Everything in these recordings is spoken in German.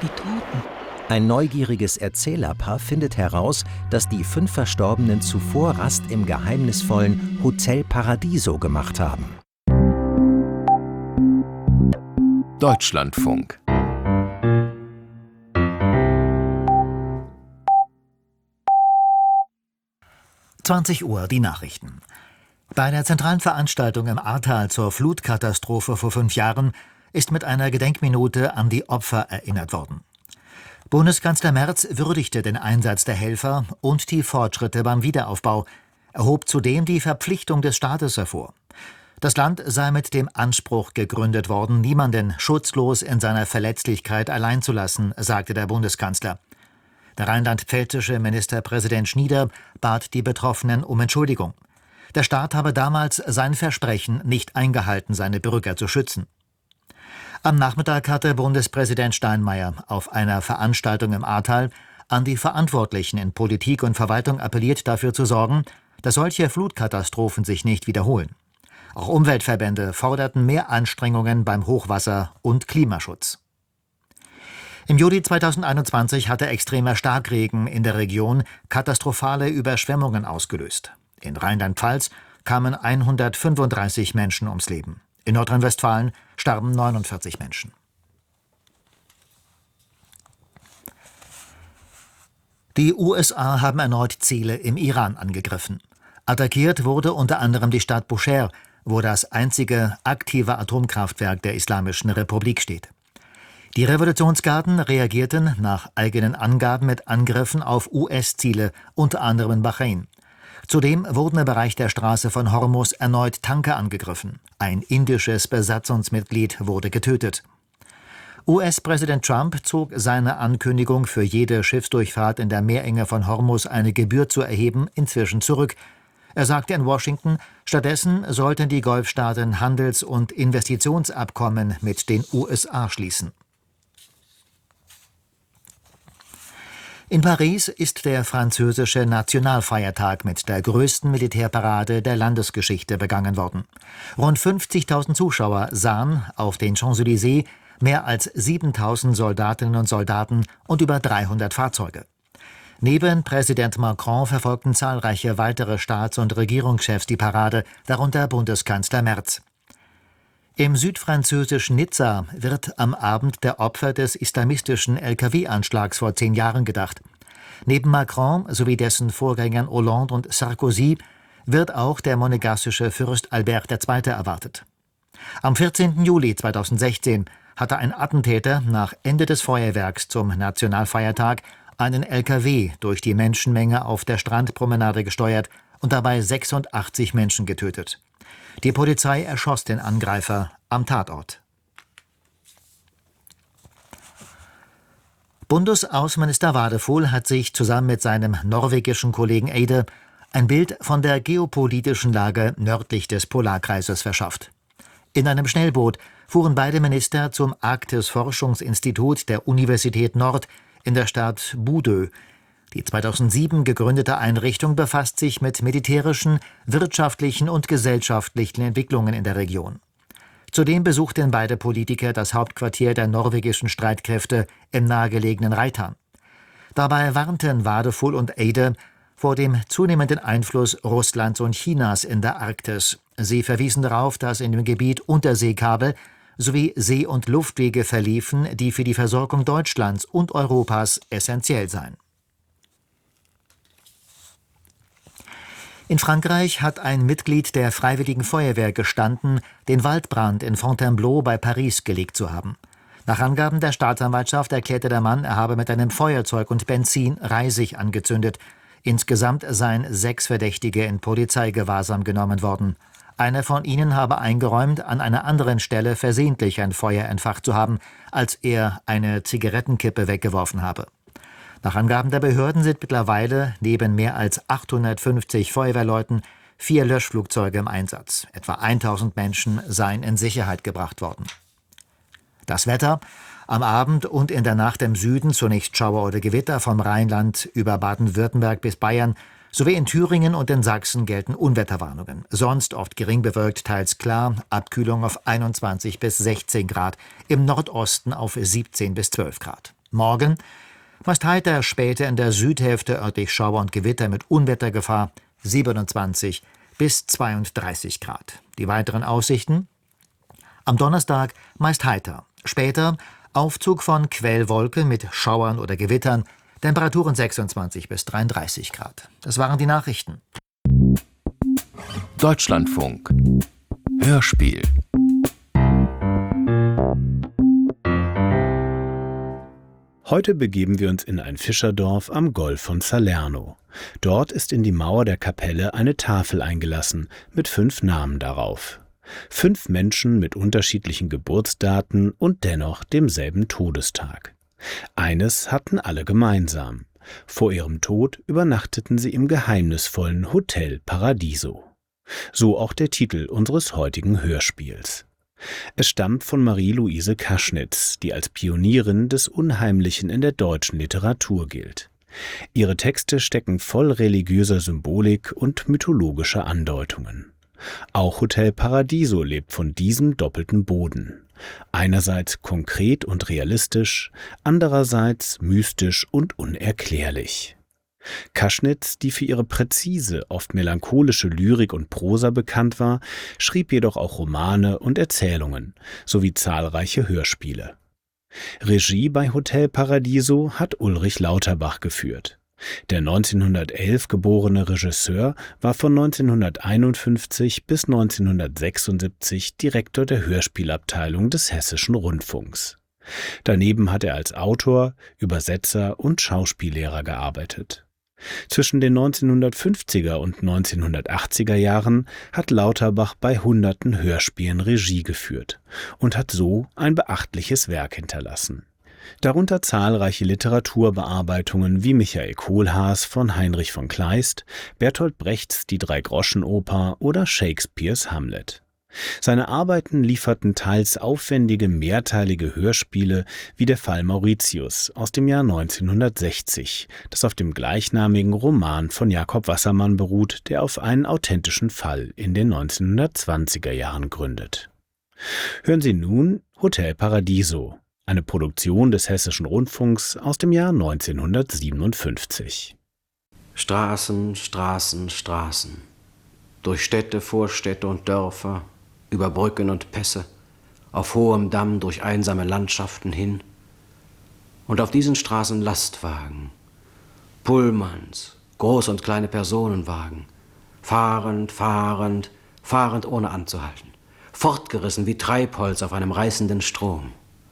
Die Toten. Ein neugieriges Erzählerpaar findet heraus, dass die 5 Verstorbenen zuvor Rast im geheimnisvollen Hotel Paradiso gemacht haben. Deutschlandfunk. Uhr, die Nachrichten. Bei der zentralen Veranstaltung im Ahrtal zur Flutkatastrophe vor 5 Jahren ist mit einer Gedenkminute an die Opfer erinnert worden. Bundeskanzler Merz würdigte den Einsatz der Helfer und die Fortschritte beim Wiederaufbau. Er hob zudem die Verpflichtung des Staates hervor. Das Land sei mit dem Anspruch gegründet worden, niemanden schutzlos in seiner Verletzlichkeit allein zu lassen, sagte der Bundeskanzler. Der rheinland-pfälzische Ministerpräsident Schnieder bat die Betroffenen um Entschuldigung. Der Staat habe damals sein Versprechen nicht eingehalten, seine Bürger zu schützen. Am Nachmittag hatte Bundespräsident Steinmeier auf einer Veranstaltung im Ahrtal an die Verantwortlichen in Politik und Verwaltung appelliert, dafür zu sorgen, dass solche Flutkatastrophen sich nicht wiederholen. Auch Umweltverbände forderten mehr Anstrengungen beim Hochwasser und Klimaschutz. Im Juli 2021 hatte extremer Starkregen in der Region katastrophale Überschwemmungen ausgelöst. In Rheinland-Pfalz kamen 135 Menschen ums Leben. In Nordrhein-Westfalen starben 49 Menschen. Die USA haben erneut Ziele im Iran angegriffen. Attackiert wurde unter anderem die Stadt Bushehr, wo das einzige aktive Atomkraftwerk der Islamischen Republik steht. Die Revolutionsgarden reagierten nach eigenen Angaben mit Angriffen auf US-Ziele, unter anderem in Bahrain. Zudem wurden im Bereich der Straße von Hormuz erneut Tanker angegriffen. Ein indisches Besatzungsmitglied wurde getötet. US-Präsident Trump zog seine Ankündigung, für jede Schiffsdurchfahrt in der Meerenge von Hormuz eine Gebühr zu erheben, inzwischen zurück. Er sagte in Washington, stattdessen sollten die Golfstaaten Handels- und Investitionsabkommen mit den USA schließen. In Paris ist der französische Nationalfeiertag mit der größten Militärparade der Landesgeschichte begangen worden. Rund 50.000 Zuschauer sahen auf den Champs-Élysées mehr als 7.000 Soldatinnen und Soldaten und über 300 Fahrzeuge. Neben Präsident Macron verfolgten zahlreiche weitere Staats- und Regierungschefs die Parade, darunter Bundeskanzler Merz. Im südfranzösischen Nizza wird am Abend der Opfer des islamistischen LKW-Anschlags vor 10 Jahren gedacht. Neben Macron sowie dessen Vorgängern Hollande und Sarkozy wird auch der monegassische Fürst Albert II. Erwartet. Am 14. Juli 2016 hatte ein Attentäter nach Ende des Feuerwerks zum Nationalfeiertag einen LKW durch die Menschenmenge auf der Strandpromenade gesteuert und dabei 86 Menschen getötet. Die Polizei erschoss den Angreifer am Tatort. Bundesaußenminister Wadefuhl hat sich zusammen mit seinem norwegischen Kollegen Eide ein Bild von der geopolitischen Lage nördlich des Polarkreises verschafft. In einem Schnellboot fuhren beide Minister zum Arktis-Forschungsinstitut der Universität Nord in der Stadt Bodø. Die 2007 gegründete Einrichtung befasst sich mit militärischen, wirtschaftlichen und gesellschaftlichen Entwicklungen in der Region. Zudem besuchten beide Politiker das Hauptquartier der norwegischen Streitkräfte im nahegelegenen Reitan. Dabei warnten Wadefuhl und Eide vor dem zunehmenden Einfluss Russlands und Chinas in der Arktis. Sie verwiesen darauf, dass in dem Gebiet Unterseekabel sowie See- und Luftwege verliefen, die für die Versorgung Deutschlands und Europas essentiell seien. In Frankreich hat ein Mitglied der Freiwilligen Feuerwehr gestanden, den Waldbrand in Fontainebleau bei Paris gelegt zu haben. Nach Angaben der Staatsanwaltschaft erklärte der Mann, er habe mit einem Feuerzeug und Benzin Reisig angezündet. Insgesamt seien 6 Verdächtige in Polizeigewahrsam genommen worden. Einer von ihnen habe eingeräumt, an einer anderen Stelle versehentlich ein Feuer entfacht zu haben, als er eine Zigarettenkippe weggeworfen habe. Nach Angaben der Behörden sind mittlerweile neben mehr als 850 Feuerwehrleuten 4 Löschflugzeuge im Einsatz. Etwa 1000 Menschen seien in Sicherheit gebracht worden. Das Wetter: Am Abend und in der Nacht im Süden zunächst Schauer oder Gewitter, vom Rheinland über Baden-Württemberg bis Bayern. Sowie in Thüringen und in Sachsen gelten Unwetterwarnungen. Sonst oft gering bewölkt, teils klar, Abkühlung auf 21 bis 16 Grad, im Nordosten auf 17 bis 12 Grad. Morgen meist heiter, später in der Südhälfte örtlich Schauer und Gewitter mit Unwettergefahr 27 bis 32 Grad. Die weiteren Aussichten: am Donnerstag meist heiter, später Aufzug von Quellwolken mit Schauern oder Gewittern, Temperaturen 26 bis 33 Grad. Das waren die Nachrichten. Deutschlandfunk Hörspiel. Heute begeben wir uns in ein Fischerdorf am Golf von Salerno. Dort ist in die Mauer der Kapelle eine Tafel eingelassen mit 5 Namen darauf. 5 Menschen mit unterschiedlichen Geburtsdaten und dennoch demselben Todestag. Eines hatten alle gemeinsam: vor ihrem Tod übernachteten sie im geheimnisvollen Hotel Paradiso. So auch der Titel unseres heutigen Hörspiels. Es stammt von Marie-Louise Kaschnitz, die als Pionierin des Unheimlichen in der deutschen Literatur gilt. Ihre Texte stecken voll religiöser Symbolik und mythologischer Andeutungen. Auch Hotel Paradiso lebt von diesem doppelten Boden. Einerseits konkret und realistisch, andererseits mystisch und unerklärlich. Kaschnitz, die für ihre präzise, oft melancholische Lyrik und Prosa bekannt war, schrieb jedoch auch Romane und Erzählungen sowie zahlreiche Hörspiele. Regie bei Hotel Paradiso hat Ulrich Lauterbach geführt. Der 1911 geborene Regisseur war von 1951 bis 1976 Direktor der Hörspielabteilung des Hessischen Rundfunks. Daneben hat er als Autor, Übersetzer und Schauspiellehrer gearbeitet. Zwischen den 1950er und 1980er Jahren hat Lauterbach bei hunderten Hörspielen Regie geführt und hat so ein beachtliches Werk hinterlassen. Darunter zahlreiche Literaturbearbeitungen wie Michael Kohlhaas von Heinrich von Kleist, Bertolt Brechts Die Dreigroschenoper oder Shakespeares Hamlet. Seine Arbeiten lieferten teils aufwendige mehrteilige Hörspiele wie Der Fall Mauritius aus dem Jahr 1960, das auf dem gleichnamigen Roman von Jakob Wassermann beruht, der auf einen authentischen Fall in den 1920er Jahren gründet. Hören Sie nun Hotel Paradiso, eine Produktion des Hessischen Rundfunks aus dem Jahr 1957. Straßen, Straßen, Straßen, durch Städte, Vorstädte und Dörfer, über Brücken und Pässe, auf hohem Damm durch einsame Landschaften hin. Und auf diesen Straßen Lastwagen, Pullmans, große und kleine Personenwagen, fahrend, fahrend, fahrend ohne anzuhalten, fortgerissen wie Treibholz auf einem reißenden Strom.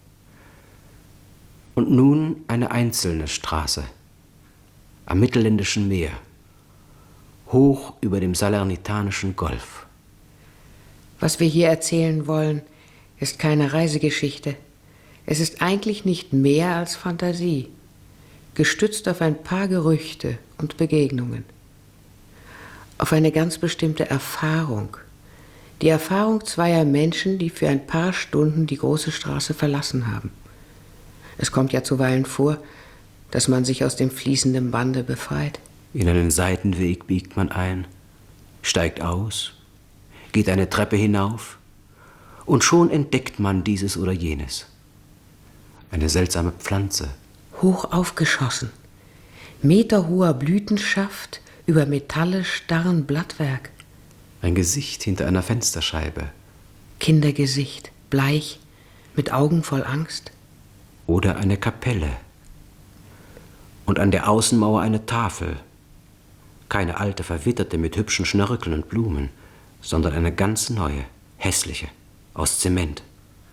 Und nun eine einzelne Straße, am Mittelländischen Meer, hoch über dem Salernitanischen Golf. Was wir hier erzählen wollen, ist keine Reisegeschichte. Es ist eigentlich nicht mehr als Fantasie, gestützt auf ein paar Gerüchte und Begegnungen. Auf eine ganz bestimmte Erfahrung. Die Erfahrung zweier Menschen, die für ein paar Stunden die große Straße verlassen haben. Es kommt ja zuweilen vor, dass man sich aus dem fließenden Bande befreit. In einen Seitenweg biegt man ein, steigt aus, geht eine Treppe hinauf und schon entdeckt man dieses oder jenes. Eine seltsame Pflanze. Hoch aufgeschossen, meterhoher Blütenschaft über metallisch starren Blattwerk. Ein Gesicht hinter einer Fensterscheibe. Kindergesicht, bleich, mit Augen voll Angst. Oder eine Kapelle. Und an der Außenmauer eine Tafel. Keine alte, verwitterte mit hübschen Schnörkeln und Blumen, sondern eine ganz neue, hässliche, aus Zement.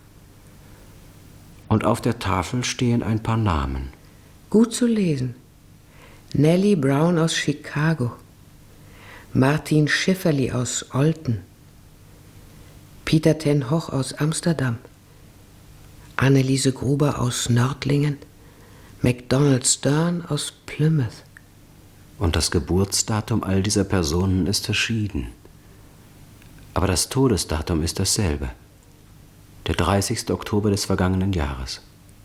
Und auf der Tafel stehen ein paar Namen. Gut zu lesen. Nellie Brown aus Chicago, Martin Schifferli aus Olten, Peter ten Hoch aus Amsterdam, Anneliese Gruber aus Nördlingen, MacDonald Stern aus Plymouth. Und das Geburtsdatum all dieser Personen ist verschieden. Aber das Todesdatum ist dasselbe. Der 30. Oktober des vergangenen Jahres.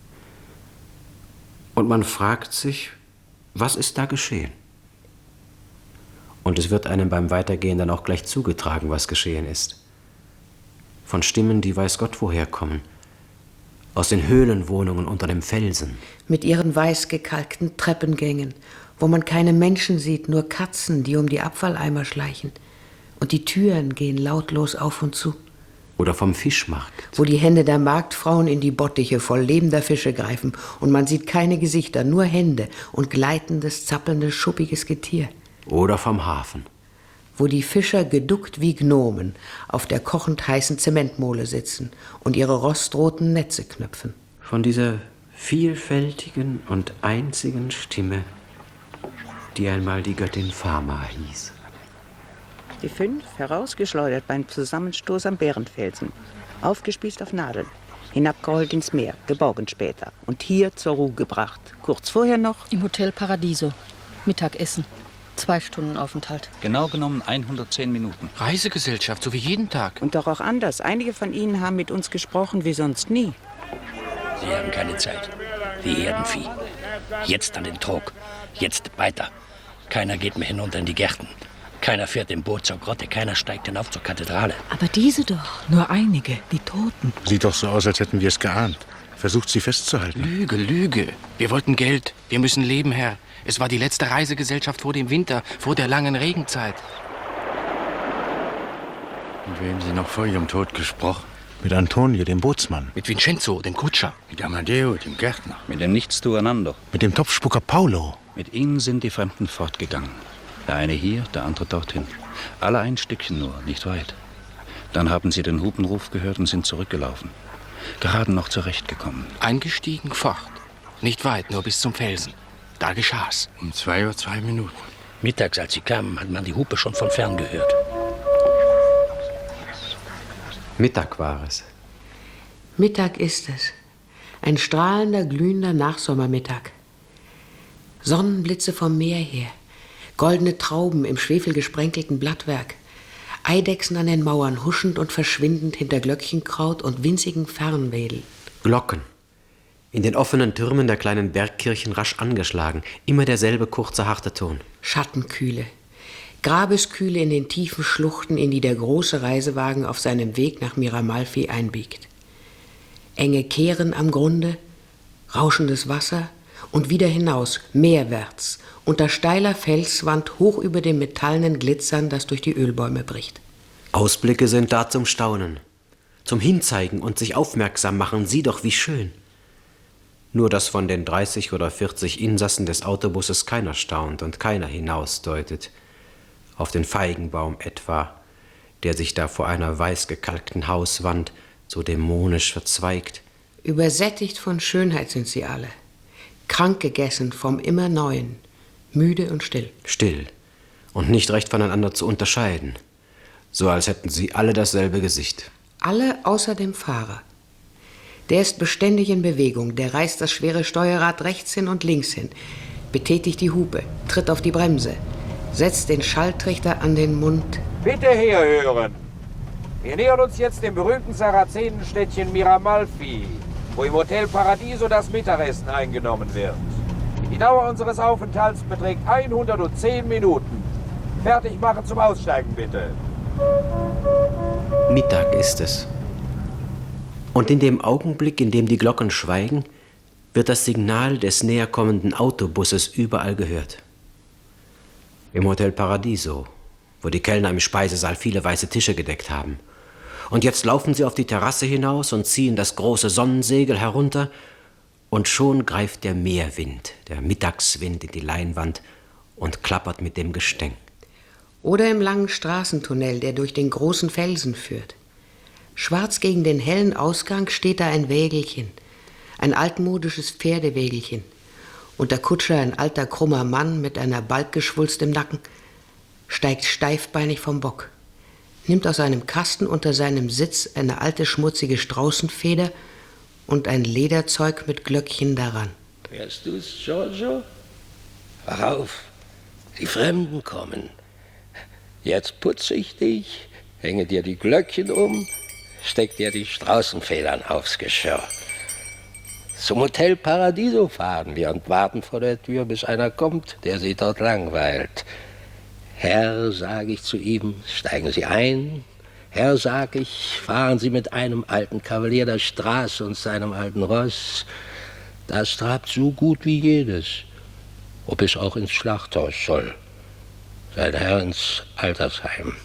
Und man fragt sich, was ist da geschehen? Und es wird einem beim Weitergehen dann auch gleich zugetragen, was geschehen ist. Von Stimmen, die weiß Gott woher kommen. aus den Höhlenwohnungen unter dem Felsen. Mit ihren weiß gekalkten Treppengängen, wo man keine Menschen sieht, nur Katzen, die um die Abfalleimer schleichen. Und die Türen gehen lautlos auf und zu. Oder vom Fischmarkt. Wo die Hände der Marktfrauen in die Bottiche voll lebender Fische greifen und man sieht keine Gesichter, nur Hände und gleitendes, zappelndes, schuppiges Getier. Oder vom Hafen. Wo die Fischer geduckt wie Gnomen auf der kochend heißen Zementmole sitzen und ihre rostroten Netze knöpfen. Von dieser vielfältigen und einzigen Stimme, die einmal die Göttin Fama hieß. Die 5 herausgeschleudert beim Zusammenstoß am Bärenfelsen, aufgespießt auf Nadeln, hinabgeholt ins Meer, geborgen später und hier zur Ruhe gebracht. Kurz vorher noch im Hotel Paradiso, Mittagessen, 2 Stunden Aufenthalt. Genau genommen 110 Minuten. Reisegesellschaft, so wie jeden Tag. Und doch auch anders. Einige von Ihnen haben mit uns gesprochen wie sonst nie. Sie haben keine Zeit. Wie Herdenvieh. Jetzt an den Trog. Jetzt weiter. Keiner geht mehr hinunter in die Gärten. Keiner fährt im Boot zur Grotte, keiner steigt hinauf zur Kathedrale. Aber diese doch, nur einige, die Toten. Sieht doch so aus, als hätten wir es geahnt. Versucht sie festzuhalten. Lüge, Lüge. Wir wollten Geld. Wir müssen leben, Herr. Es war die letzte Reisegesellschaft vor dem Winter, vor der langen Regenzeit. Mit wem Sie noch vor Ihrem Tod gesprochen? Mit Antonio, dem Bootsmann. Mit Vincenzo, dem Kutscher. Mit Amadeo, dem Gärtner. Mit dem Nichtsdueinander. Mit dem Topfspucker Paolo. Mit ihnen sind die Fremden fortgegangen. Der eine hier, der andere dorthin. Alle ein Stückchen nur, nicht weit. Dann haben sie den Hupenruf gehört und sind zurückgelaufen. Gerade noch zurechtgekommen. Eingestiegen, fort. Nicht weit, nur bis zum Felsen. Da geschah's. Um 2:02 Uhr. Mittags, als sie kamen, hat man die Hupe schon von fern gehört. Mittag war es. Mittag ist es. Ein strahlender, glühender Nachsommermittag. Sonnenblitze vom Meer her. Goldene Trauben im schwefelgesprenkelten Blattwerk. Eidechsen an den Mauern, huschend und verschwindend hinter Glöckchenkraut und winzigen Fernwedeln. Glocken. In den offenen Türmen der kleinen Bergkirchen rasch angeschlagen. Immer derselbe kurze, harte Ton. Schattenkühle. Grabeskühle in den tiefen Schluchten, in die der große Reisewagen auf seinem Weg nach Miramalfi einbiegt. Enge Kehren am Grunde, rauschendes Wasser und wieder hinaus, meerwärts, unter steiler Felswand hoch über dem metallenen Glitzern, das durch die Ölbäume bricht. Ausblicke sind da zum Staunen, zum Hinzeigen und sich aufmerksam machen. Sieh doch, wie schön. Nur, dass von den 30 oder 40 Insassen des Autobusses keiner staunt und keiner hinausdeutet. Auf den Feigenbaum etwa, der sich da vor einer weiß gekalkten Hauswand so dämonisch verzweigt. Übersättigt von Schönheit sind sie alle, krank gegessen vom immer Neuen, müde und still. Still und nicht recht voneinander zu unterscheiden, so als hätten sie alle dasselbe Gesicht. Alle außer dem Fahrer. Der ist beständig in Bewegung, der reißt das schwere Steuerrad rechts hin und links hin, betätigt die Hupe, tritt auf die Bremse, setzt den Schalltrichter an den Mund. Bitte herhören! Wir nähern uns jetzt dem berühmten Sarazenenstädtchen Miramalfi, wo im Hotel Paradiso das Mittagessen eingenommen wird. Die Dauer unseres Aufenthalts beträgt 110 Minuten. Fertig machen zum Aussteigen, bitte. Mittag ist es. Und in dem Augenblick, in dem die Glocken schweigen, wird das Signal des näherkommenden Autobusses überall gehört. Im Hotel Paradiso, wo die Kellner im Speisesaal viele weiße Tische gedeckt haben. Und jetzt laufen sie auf die Terrasse hinaus und ziehen das große Sonnensegel herunter, und schon greift der Meerwind, der Mittagswind in die Leinwand und klappert mit dem Gestänk. Oder im langen Straßentunnel, der durch den großen Felsen führt. Schwarz gegen den hellen Ausgang steht da ein Wägelchen, ein altmodisches Pferdewägelchen. Und der Kutscher, ein alter, krummer Mann mit einer Balkgeschwulst im Nacken, steigt steifbeinig vom Bock, nimmt aus einem Kasten unter seinem Sitz eine alte, schmutzige Straußenfeder und ein Lederzeug mit Glöckchen daran. Hörst du's, Giorgio? Wach auf, die Fremden kommen. Jetzt putze ich dich, hänge dir die Glöckchen um, steck dir die Straußenfedern aufs Geschirr. Zum Hotel Paradiso fahren wir und warten vor der Tür, bis einer kommt, der sie dort langweilt. Herr, sage ich zu ihm, steigen Sie ein, Herr, sag ich, fahren Sie mit einem alten Kavalier der Straße und seinem alten Ross. Das trabt so gut wie jedes, ob es auch ins Schlachthaus soll. Sein Herr ins Altersheim.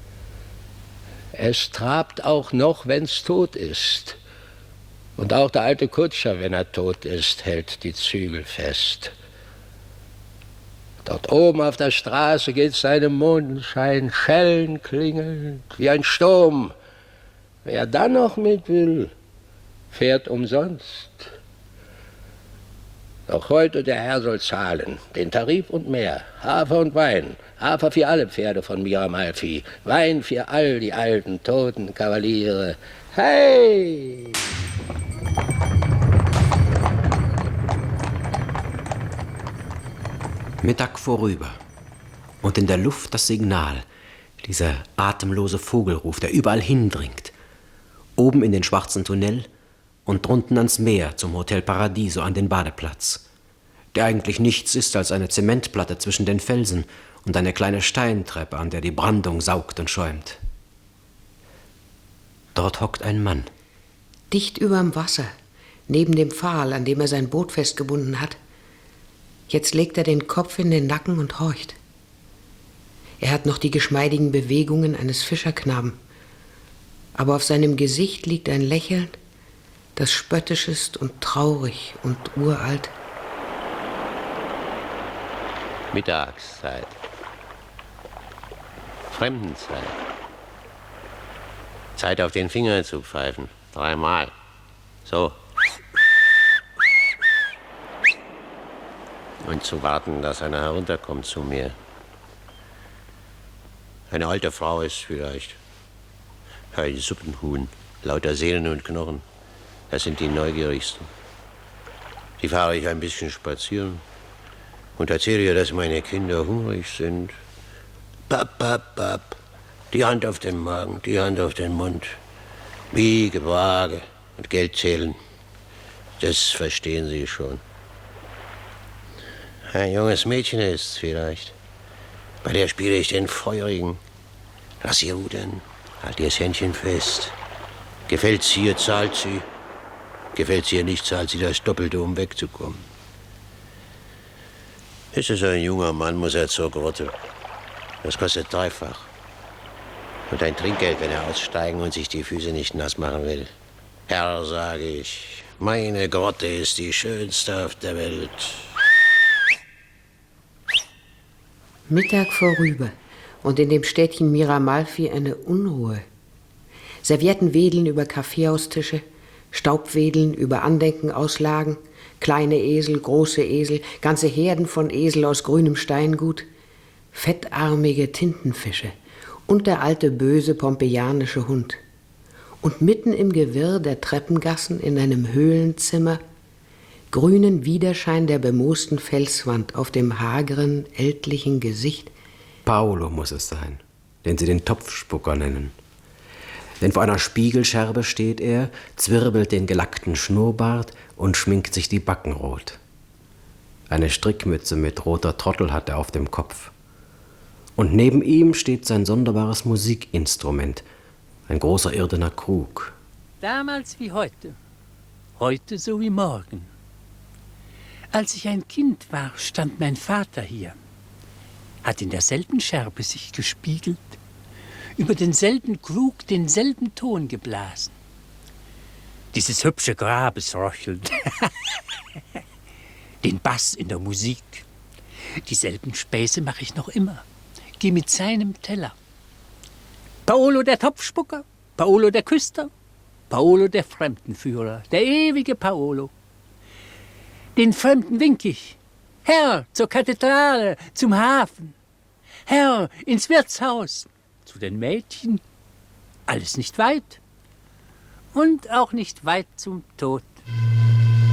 Es trabt auch noch, wenn's tot ist. Und auch der alte Kutscher, wenn er tot ist, hält die Zügel fest. Dort oben auf der Straße geht seinem Mondschein Schellen klingelnd wie ein Sturm. Wer dann noch mit will, fährt umsonst. Doch heute der Herr soll zahlen, den Tarif und mehr, Hafer und Wein, Hafer für alle Pferde von Miramalfi, Wein für all die alten, toten Kavaliere. Hey! Mittag vorüber und in der Luft das Signal, dieser atemlose Vogelruf, der überall hindringt. Oben in den schwarzen Tunnel und drunten ans Meer zum Hotel Paradiso an den Badeplatz, der eigentlich nichts ist als eine Zementplatte zwischen den Felsen und eine kleine Steintreppe, an der die Brandung saugt und schäumt. Dort hockt ein Mann. Dicht überm Wasser, neben dem Pfahl, an dem er sein Boot festgebunden hat. Jetzt legt er den Kopf in den Nacken und horcht. Er hat noch die geschmeidigen Bewegungen eines Fischerknaben, aber auf seinem Gesicht liegt ein Lächeln, das spöttisch ist und traurig und uralt. Mittagszeit. Fremdenzeit. Zeit auf den Finger zu pfeifen. 3-mal. So. Und zu warten, dass einer herunterkommt zu mir. Eine alte Frau ist vielleicht. Ein Suppenhuhn, lauter Sehnen und Knochen. Das sind die neugierigsten. Die fahre ich ein bisschen spazieren und erzähle ihr, dass meine Kinder hungrig sind. Papp, papp, papp. Die Hand auf den Magen, die Hand auf den Mund. Wiege, Waage und Geld zählen. Das verstehen sie schon. Ein junges Mädchen ist's vielleicht. Bei der spiele ich den Feurigen. Lass ihr rudern, halt ihr das Händchen fest. Gefällt's ihr, zahlt sie. Gefällt's ihr nicht, zahlt sie das Doppelte, um wegzukommen. Ist es ein junger Mann, muss er zur Grotte. Das kostet 3-fach. Und ein Trinkgeld, wenn er aussteigen und sich die Füße nicht nass machen will. Herr, sage ich, meine Grotte ist die schönste auf der Welt. Mittag vorüber und in dem Städtchen Miramalfi eine Unruhe. Servietten wedeln über Kaffeehaustische, Staub wedeln über Andenkenauslagen, kleine Esel, große Esel, ganze Herden von Esel aus grünem Steingut, fettarmige Tintenfische und der alte böse pompeianische Hund. Und mitten im Gewirr der Treppengassen in einem Höhlenzimmer grünen Widerschein der bemoosten Felswand auf dem hageren, ältlichen Gesicht. Paolo muss es sein, den sie den Topfspucker nennen. Denn vor einer Spiegelscherbe steht er, zwirbelt den gelackten Schnurrbart und schminkt sich die Backen rot. Eine Strickmütze mit roter Trottel hat er auf dem Kopf. Und neben ihm steht sein sonderbares Musikinstrument, ein großer irdener Krug. Damals wie heute, heute so wie morgen. Als ich ein Kind war, stand mein Vater hier, hat in derselben Scherbe sich gespiegelt, über denselben Krug denselben Ton geblasen. Dieses hübsche Grabesröcheln, den Bass in der Musik. Dieselben Späße mache ich noch immer, geh mit seinem Teller. Paolo der Topfspucker, Paolo der Küster, Paolo der Fremdenführer, der ewige Paolo. Den Fremden wink ich. Herr, zur Kathedrale, zum Hafen. Herr, ins Wirtshaus. Zu den Mädchen. Alles nicht weit. Und auch nicht weit zum Tod.